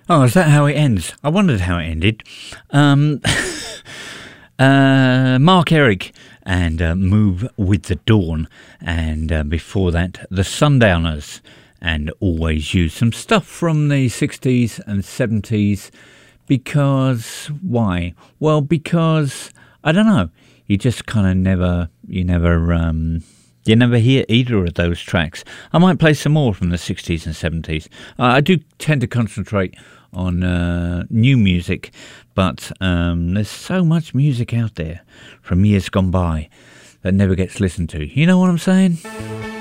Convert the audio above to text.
Oh, is that how it ends? I wondered how it ended. Mark Eric and Move with the Dawn, and before that, the Sundowners, and Always You. Some stuff from the 60s and 70s, because, why? Well, because, I don't know, you just kind of never hear either of those tracks. I might play some more from the 60s and 70s. I do tend to concentrate on new music, but there's so much music out there from years gone by that never gets listened to. You know what I'm saying?